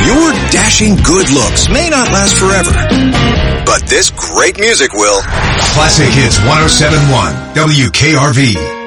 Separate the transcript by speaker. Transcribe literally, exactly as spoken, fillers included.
Speaker 1: Your dashing good looks may not last forever, but this great music will.
Speaker 2: Classic Hits one oh seven point one W K R V.